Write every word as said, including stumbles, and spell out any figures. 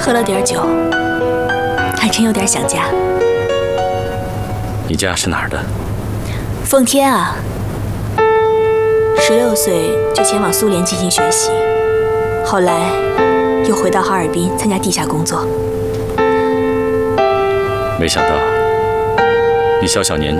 喝了点酒，还真有点想家。 你家是哪儿的？ 奉天啊。十六岁就前往苏联进行学习，后来又回到哈尔滨参加地下工作。 没想到你小小年纪